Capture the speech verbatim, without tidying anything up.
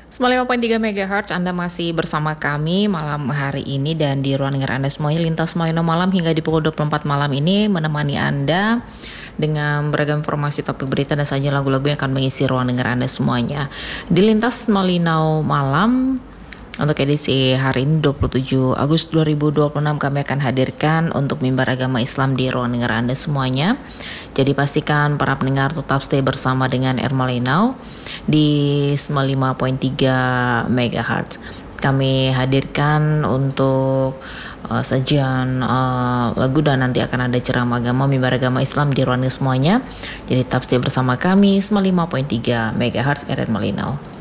sembilan puluh lima koma tiga megahertz Anda masih bersama kami malam hari ini, dan di ruang dengar Anda semuanya Lintas Moino Malam hingga di pukul dua puluh empat malam ini menemani Anda dengan beragam informasi, topik berita dan saja lagu-lagu yang akan mengisi ruang dengar Anda semuanya. Di Lintas Moino Malam untuk edisi hari ini dua puluh tujuh Agustus dua ribu dua puluh enam kami akan hadirkan untuk mimbar agama Islam di ruang dengar Anda semuanya. Jadi pastikan para pendengar tetap stay bersama dengan Ermalinau di sembilan puluh lima koma tiga megahertz. Kami hadirkan untuk uh, sajian uh, lagu dan nanti akan ada ceramah agama mimbar agama Islam di ruang dengar semuanya. Jadi tetap stay bersama kami sembilan puluh lima koma tiga megahertz Ermalinau.